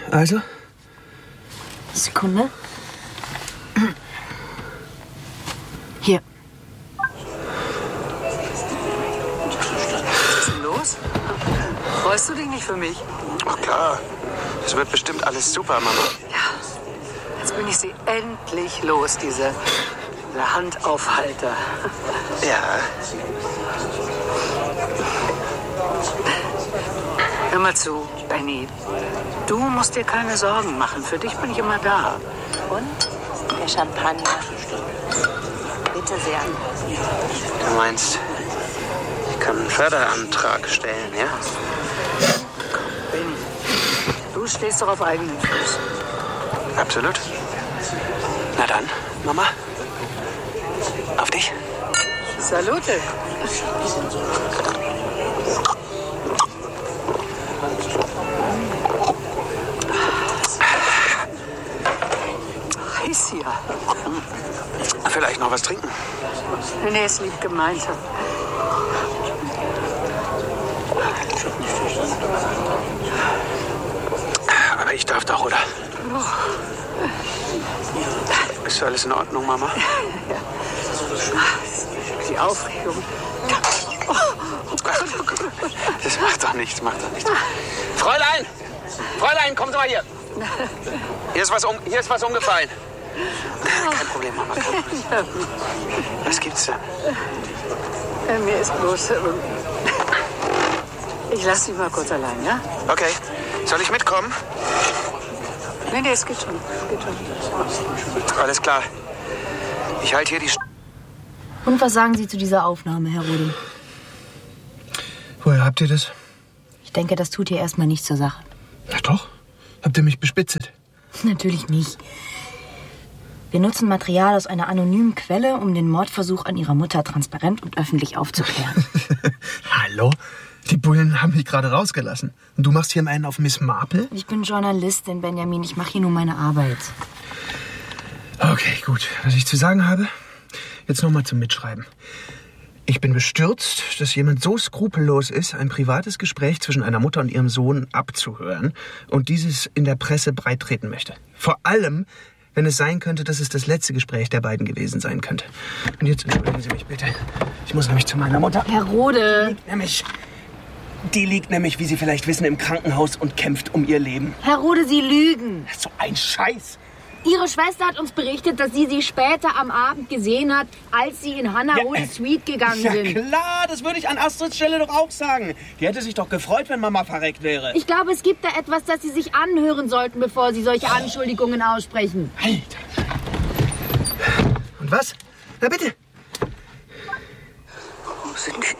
Also? Sekunde. Hier. Was ist denn los? Freust du dich nicht für mich? Ach klar. Das wird bestimmt alles super, Mama. Ja. Jetzt bin ich sie endlich los, diese Handaufhalter. Ja. Hör mal zu, Benny. Du musst dir keine Sorgen machen. Für dich bin ich immer da. Und? Der Champagner. Bitte sehr. Du meinst, ich kann einen Förderantrag stellen, ja? Benny, du stehst doch auf eigenen Füßen. Absolut. Na dann, Mama. Auf dich. Salute. Heiß hier. Vielleicht noch was trinken? Nee, ist lieb gemeint. Aber ich darf doch, oder? Ist alles in Ordnung, Mama? Ja. Die Aufregung. Das macht doch nichts, Fräulein! Fräulein, kommen Sie mal hier. Hier ist was umgefallen. Kein Problem, Mama. Kein Problem. Was gibt's denn? Mir ist bloß... Ich lasse Sie mal kurz allein, ja? Okay. Soll ich mitkommen? Nee, es geht schon. Alles klar. Ich halte hier die... Und was sagen Sie zu dieser Aufnahme, Herr Rode? Woher habt ihr das? Ich denke, das tut hier erstmal nichts zur Sache. Na doch. Habt ihr mich bespitzelt? Natürlich nicht. Wir nutzen Material aus einer anonymen Quelle, um den Mordversuch an Ihrer Mutter transparent und öffentlich aufzuklären. Hallo? Die Bullen haben mich gerade rausgelassen. Und du machst hier einen auf Miss Marple? Ich bin Journalistin, Benjamin. Ich mache hier nur meine Arbeit. Okay, gut. Was ich zu sagen habe, jetzt nochmal zum Mitschreiben. Ich bin bestürzt, dass jemand so skrupellos ist, ein privates Gespräch zwischen einer Mutter und ihrem Sohn abzuhören und dieses in der Presse breittreten möchte. Vor allem, wenn es sein könnte, dass es das letzte Gespräch der beiden gewesen sein könnte. Und jetzt entschuldigen Sie mich bitte. Ich muss nämlich zu meiner Mutter. Herr Rode! Die liegt nämlich, wie Sie vielleicht wissen, im Krankenhaus und kämpft um ihr Leben. Herr Rode, Sie lügen! So ein Scheiß! Ihre Schwester hat uns berichtet, dass sie später am Abend gesehen hat, als Sie in Hannah Rodes Suite gegangen sind. Ja klar, das würde ich an Astrids Stelle doch auch sagen. Die hätte sich doch gefreut, wenn Mama verreckt wäre. Ich glaube, es gibt da etwas, das Sie sich anhören sollten, bevor Sie solche Anschuldigungen aussprechen. Alter. Und was? Na bitte. Wo sind die?